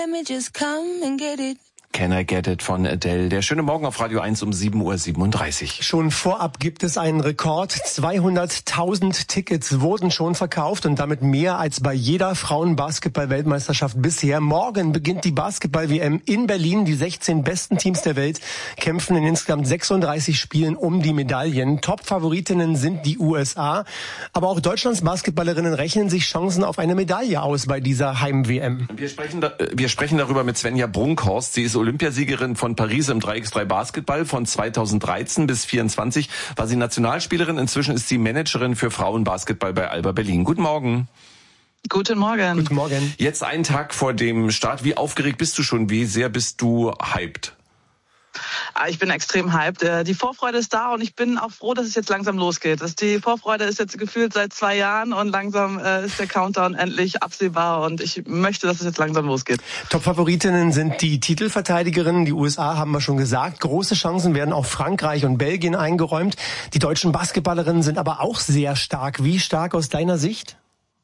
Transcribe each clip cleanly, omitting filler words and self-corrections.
Can I Get It von Adele. Der schöne Morgen auf Radio 1 um 7:37 Uhr. Schon vorab gibt es einen Rekord. 200.000 Tickets wurden schon verkauft und damit mehr als bei jeder Frauen-Basketball-Weltmeisterschaft bisher. Morgen beginnt die Basketball-WM in Berlin. Die 16 besten Teams der Welt kämpfen in insgesamt 36 Spielen um die Medaillen. Top-Favoritinnen sind die USA. Aber auch Deutschlands Basketballerinnen rechnen sich Chancen auf eine Medaille aus bei dieser Heim-WM. Wir sprechen darüber mit Svenja Brunkhorst. Sie ist Olympiasiegerin von Paris im 3x3 Basketball. Von 2013 bis 2024 war sie Nationalspielerin. Inzwischen ist sie Managerin für Frauenbasketball bei Alba Berlin. Guten Morgen. Guten Morgen. Guten Morgen. Jetzt einen Tag vor dem Start. Wie aufgeregt bist du schon? Wie sehr bist du hyped? Ich bin extrem hyped. Die Vorfreude ist da und ich bin auch froh, dass es jetzt langsam losgeht. Die Vorfreude ist jetzt gefühlt seit 2 Jahren und langsam ist der Countdown endlich absehbar und ich möchte, dass es jetzt langsam losgeht. Top-Favoritinnen sind die Titelverteidigerinnen. Die USA haben wir schon gesagt. Große Chancen werden auch Frankreich und Belgien eingeräumt. Die deutschen Basketballerinnen sind aber auch sehr stark. Wie stark aus deiner Sicht?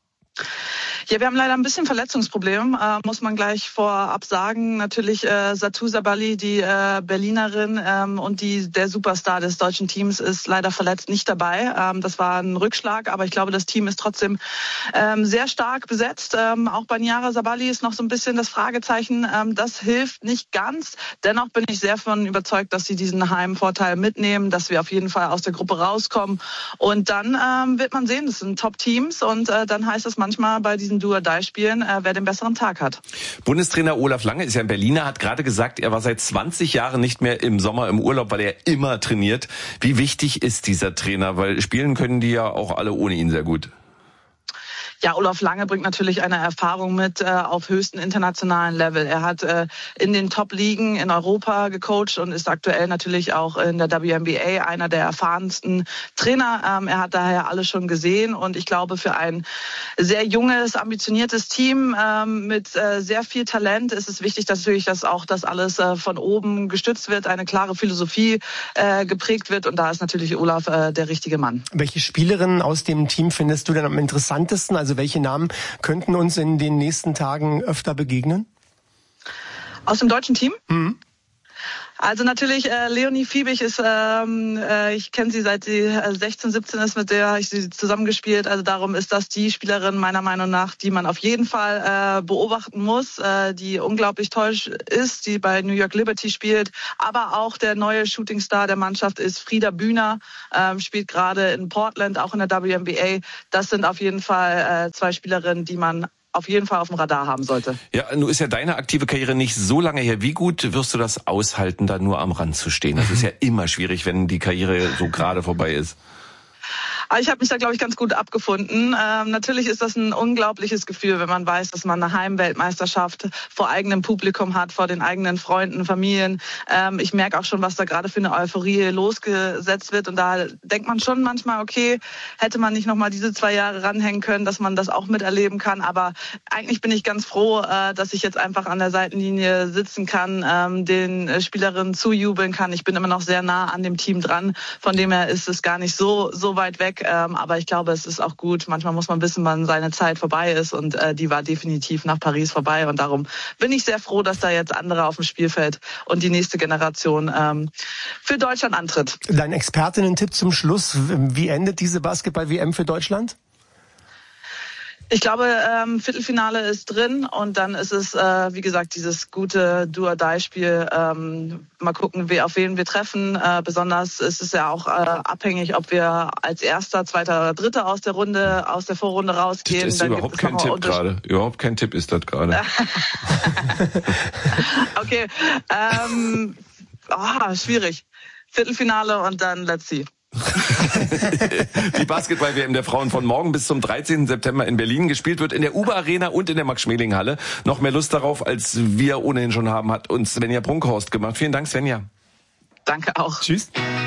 Ja, wir haben leider ein bisschen Verletzungsproblem, muss man gleich vorab sagen. Natürlich Satou Sabali, die Berlinerin und der Superstar des deutschen Teams ist leider verletzt nicht dabei. Das war ein Rückschlag, aber ich glaube, das Team ist trotzdem sehr stark besetzt. Auch bei Niara Sabali ist noch so ein bisschen das Fragezeichen. Das hilft nicht ganz. Dennoch bin ich sehr davon überzeugt, dass sie diesen Heimvorteil mitnehmen, dass wir auf jeden Fall aus der Gruppe rauskommen. Und dann wird man sehen, das sind Top-Teams und dann heißt es manchmal bei diesen Do-or-Die-Spielen, wer den besseren Tag hat. Bundestrainer Olaf Lange ist ja ein Berliner, hat gerade gesagt, er war seit 20 Jahren nicht mehr im Sommer im Urlaub, weil er immer trainiert. Wie wichtig ist dieser Trainer? Weil spielen können die ja auch alle ohne ihn sehr gut. Ja, Olaf Lange bringt natürlich eine Erfahrung mit auf höchsten internationalen Level. Er hat in den Top-Ligen in Europa gecoacht und ist aktuell natürlich auch in der WNBA einer der erfahrensten Trainer. Er hat daher alles schon gesehen und ich glaube, für ein sehr junges, ambitioniertes Team mit sehr viel Talent ist es wichtig, dass natürlich, dass auch das alles von oben gestützt wird, eine klare Philosophie geprägt wird und da ist natürlich Olaf der richtige Mann. Welche Spielerinnen aus dem Team findest du denn am interessantesten? Also welche Namen könnten uns in den nächsten Tagen öfter begegnen? Aus dem deutschen Team? Mhm. Also natürlich Leonie Fiebig ist, ich kenne sie seit sie 16, 17 ist, mit der habe ich sie zusammengespielt. Also darum ist das die Spielerin meiner Meinung nach, die man auf jeden Fall beobachten muss, die unglaublich toll ist, die bei New York Liberty spielt. Aber auch der neue Shootingstar der Mannschaft ist Frieda Bühner, spielt gerade in Portland, auch in der WNBA. Das sind auf jeden Fall 2 Spielerinnen, die man auf jeden Fall auf dem Radar haben sollte. Ja, nun ist ja deine aktive Karriere nicht so lange her. Wie gut wirst du das aushalten, da nur am Rand zu stehen? Das ist ja immer schwierig, wenn die Karriere so gerade vorbei ist. Aber ich habe mich da, glaube ich, ganz gut abgefunden. Natürlich ist das ein unglaubliches Gefühl, wenn man weiß, dass man eine Heimweltmeisterschaft vor eigenem Publikum hat, vor den eigenen Freunden, Familien. Ich merke auch schon, was da gerade für eine Euphorie losgesetzt wird. Und da denkt man schon manchmal, okay, hätte man nicht noch mal diese 2 Jahre ranhängen können, dass man das auch miterleben kann. Aber eigentlich bin ich ganz froh, dass ich jetzt einfach an der Seitenlinie sitzen kann, den Spielerinnen zujubeln kann. Ich bin immer noch sehr nah an dem Team dran. Von dem her ist es gar nicht so weit weg. Aber ich glaube, es ist auch gut. Manchmal muss man wissen, wann seine Zeit vorbei ist und die war definitiv nach Paris vorbei und darum bin ich sehr froh, dass da jetzt andere auf dem Spielfeld und die nächste Generation für Deutschland antritt. Dein Expertinnen-Tipp zum Schluss, wie endet diese Basketball-WM für Deutschland? Ich glaube, Viertelfinale ist drin und dann ist es, wie gesagt, dieses gute Do-or-Die-Spiel. Mal gucken, auf wen wir treffen. Besonders ist es ja auch abhängig, ob wir als Erster, Zweiter oder Dritter aus der Vorrunde rausgehen. Das ist dann überhaupt kein Tipp gerade. Überhaupt kein Tipp ist das gerade. Okay, schwierig. Viertelfinale und dann let's see. Die Basketball-WM der Frauen von morgen bis zum 13. September in Berlin gespielt wird in der Uber Arena und in der Max-Schmeling-Halle. Noch mehr Lust darauf, als wir ohnehin schon haben, hat uns Svenja Brunkhorst gemacht. Vielen Dank, Svenja. Danke auch. Tschüss.